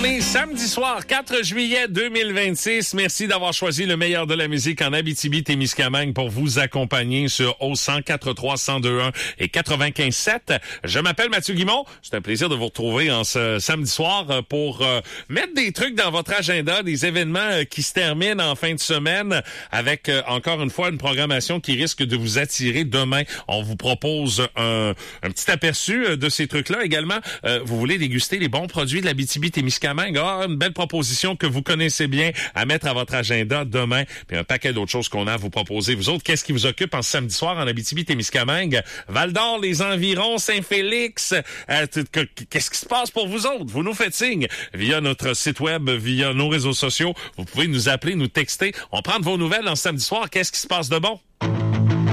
On est samedi soir, 4 juillet 2026. Merci d'avoir choisi le meilleur de la musique en Abitibi-Témiscamingue pour vous accompagner sur au 104.3, 102.1 et 95.7. Je m'appelle Mathieu Guimond. C'est un plaisir de vous retrouver en ce samedi soir pour mettre des trucs dans votre agenda, des événements qui se terminent en fin de semaine avec encore une fois une programmation qui risque de vous attirer. Demain, on vous propose un petit aperçu de ces trucs-là. Également, vous voulez déguster les bons produits de l'Abitibi-Témiscamingue. Une belle proposition que vous connaissez bien à mettre à votre agenda demain. Puis un paquet d'autres choses qu'on a à vous proposer. Vous autres, qu'est-ce qui vous occupe en samedi soir en Abitibi-Témiscamingue? Val-d'Or, les environs, Saint-Félix. Qu'est-ce qui se passe pour vous autres? Vous nous faites signe via notre site web, via nos réseaux sociaux. Vous pouvez nous appeler, nous texter. On prend de vos nouvelles en samedi soir. Qu'est-ce qui se passe de bon?